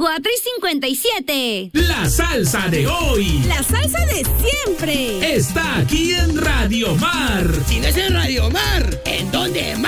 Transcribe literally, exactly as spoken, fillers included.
cuatro y cincuenta y siete. La salsa de hoy. La salsa de siempre. Está aquí en Radio Mar. Si no es en Radio Mar, ¿en dónde más?